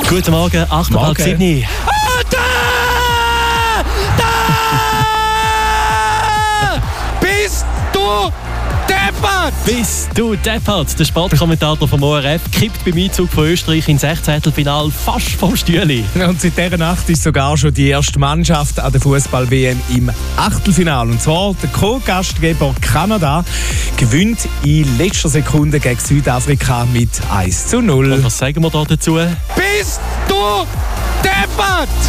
Guten Morgen, 8.30 Uhr. Bist du deppert? Bist du deppert? Der Sportkommentator vom ORF kippt beim Einzug von Österreich ins 16. fast vom Stühle. Und seit dieser Nacht ist sogar schon die erste Mannschaft an der Fußball-WM im Achtelfinale. Und zwar der Co-Gastgeber Kanada gewinnt in letzter Sekunde gegen Südafrika mit 1:0. Und was sagen wir da dazu? Bist du deppert?